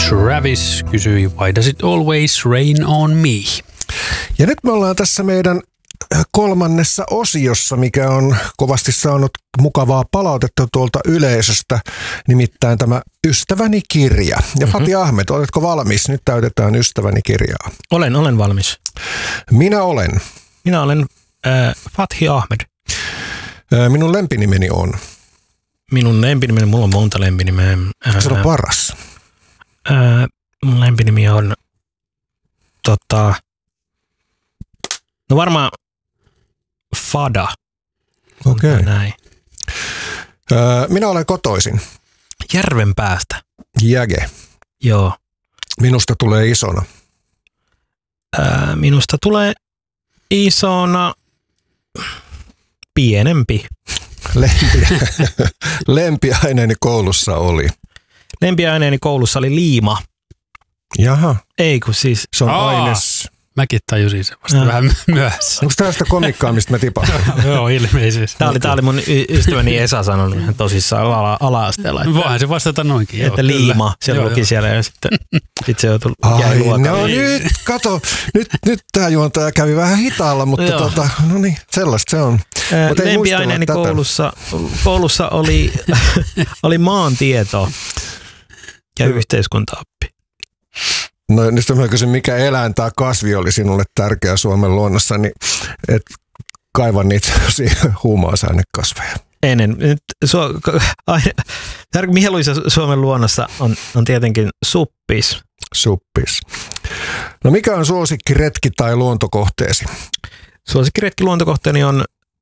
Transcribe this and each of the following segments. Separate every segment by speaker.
Speaker 1: Travis kysyi, why does it always rain on me?
Speaker 2: Ja nyt me ollaan tässä meidän kolmannessa osiossa, mikä on kovasti saanut mukavaa palautetta tuolta yleisöstä, nimittäin tämä Ystäväni kirja. Ja Fatih Ahmed, oletko valmis? Nyt täytetään Ystäväni kirjaa.
Speaker 3: Olen valmis.
Speaker 2: Minä olen
Speaker 3: Fatih Ahmed.
Speaker 2: Minun lempinimeni on.
Speaker 3: Minun lempinimeni, mulla on monta lempinimeä.
Speaker 2: Se on paras.
Speaker 3: Mun lempinimi on no varmaan Fada.
Speaker 2: Okei.
Speaker 3: Näin.
Speaker 2: Minä olen kotoisin.
Speaker 3: Järvenpäästä.
Speaker 2: Jäge.
Speaker 3: Joo.
Speaker 2: Minusta tulee isona.
Speaker 3: Minusta tulee isona pienempi.
Speaker 2: Lempiaineeni koulussa oli.
Speaker 3: Lempiaineeni koulussa oli liima.
Speaker 2: Jaha.
Speaker 3: Ei kun siis.
Speaker 2: Se on aines.
Speaker 1: Mäkin tajusin sen vasta vähän myöhässä.
Speaker 2: Onko tämä sitä komikkaa, mistä mä tipahdin?
Speaker 1: Joo, ilmeisesti.
Speaker 3: Tämä oli mun ystäväni Esa sanonut ihan tosissaan ala-asteella.
Speaker 1: Voihan se vastata noinkin.
Speaker 3: Että joo, liima, se luki siellä ja sitten se joutui jäi luokalle.
Speaker 2: No nyt, kato, nyt tämä juontaja kävi vähän hitaalla, mutta no niin, sellaista se on.
Speaker 3: Lempiaineeni koulussa oli maantieto ja yhteiskuntaoppi.
Speaker 2: No nyt mä kysyn, mikä eläin tai kasvi oli sinulle tärkeä Suomen luonnossa, niin et kaivan niitä huumausainekasveja.
Speaker 3: Ennen. Mieluisa Suomen luonnossa on tietenkin suppis.
Speaker 2: Suppis. No mikä on suosikkiretki tai luontokohteesi?
Speaker 3: Suosikkiretki luontokohteeni on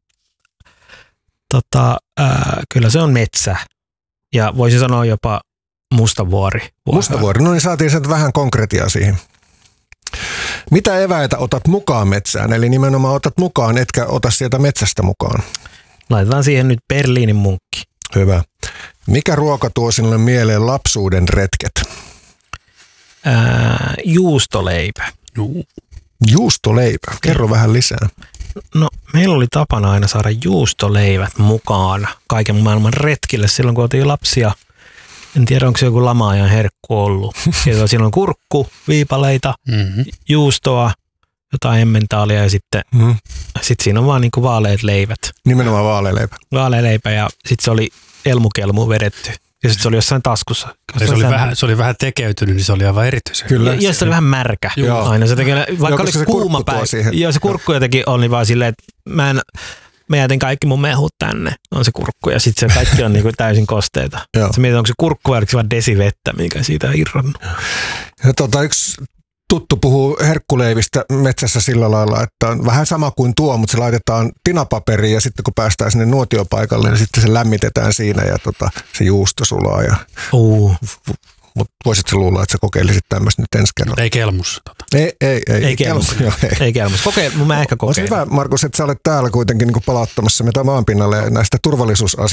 Speaker 3: kyllä se on metsä ja voisi sanoa jopa Mustavuori.
Speaker 2: Mustavuori, no niin saatiin sen vähän konkretiaa siihen. Mitä eväitä otat mukaan metsään? Eli nimenomaan otat mukaan, etkä ota sieltä metsästä mukaan.
Speaker 3: Laitetaan siihen nyt Berliinin munkki.
Speaker 2: Hyvä. Mikä ruoka tuo sinulle mieleen lapsuuden retket?
Speaker 3: Juustoleipä.
Speaker 2: Juustoleipä, kerro vähän lisää.
Speaker 3: No, meillä oli tapana aina saada juustoleivät mukaan kaiken maailman retkille silloin, kun oltiin lapsia. En tiedä, onko se joku lama-ajan herkku ollut. Siinä on kurkku, viipaleita, juustoa, jotain emmentaalia ja sitten siinä on vaan niinku vaaleat leivät.
Speaker 2: Nimenomaan vaalealeipä.
Speaker 3: Vaalealeipä ja sitten se oli elmukelmu vedetty. Ja sitten se oli jossain taskussa.
Speaker 1: Se oli vähän tekeytynyt, niin se oli aivan erityisen.
Speaker 2: Kyllä.
Speaker 3: Ja se oli vähän märkä.
Speaker 2: Joo.
Speaker 3: Aina se tekee, vaikka oli
Speaker 2: se
Speaker 3: kuuma päivä. Joo, se kurkku jotenkin oli vaan silleen, että mä jätin kaikki mun mehut tänne, on se kurkku, ja sitten se kaikki on niinku täysin kosteita. Se mietit, onko se kurkku vai oliko se vaan desivettä, mikä siitä on irronnut.
Speaker 2: Ja yksi tuttu puhuu herkkuleivistä metsässä sillä lailla, että on vähän sama kuin tuo, mutta se laitetaan tinapaperiin ja sitten kun päästään sinne nuotiopaikalle, niin sitten se lämmitetään siinä ja se juusto sulaa. Mutta voisitko luulla, että sä kokeilisit tämmöistä nyt ensi kerralla?
Speaker 1: Ei kelmus.
Speaker 2: Ei kelmus.
Speaker 3: Ei kelmus. Mä ehkä kokeilen.
Speaker 2: Olisi hyvä, Markus, että sä olet täällä kuitenkin niin palauttamassa meitä maanpinnalle näistä turvallisuusasioista.